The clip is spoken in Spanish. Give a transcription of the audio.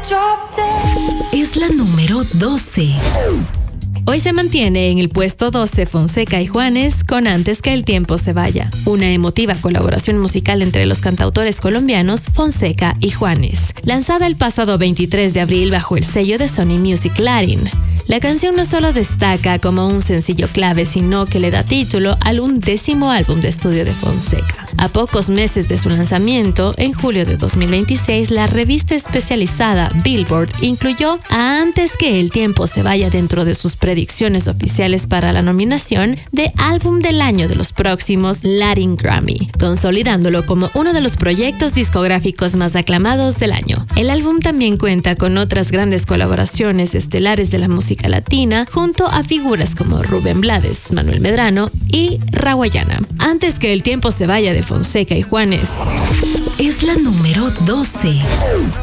Es la número 12. Hoy se mantiene en el puesto 12 Fonseca y Juanes con Antes que el tiempo se vaya, una emotiva colaboración musical entre los cantautores colombianos Fonseca y Juanes, lanzada el pasado 23 de abril bajo el sello de Sony Music Latin. La canción no solo destaca como un sencillo clave, sino que le da título al 11º álbum de estudio de Fonseca. A pocos meses de su lanzamiento, en julio de 2026, la revista especializada Billboard incluyó a Antes que el tiempo se vaya dentro de sus predicciones oficiales para la nominación de Álbum del Año de los próximos Latin Grammy, consolidándolo como uno de los proyectos discográficos más aclamados del año. El álbum también cuenta con otras grandes colaboraciones estelares de la música latina, junto a figuras como Rubén Blades, Manuel Medrano y Rawayana. Antes que el tiempo se vaya de Fonseca y Juanes. Es la número 12.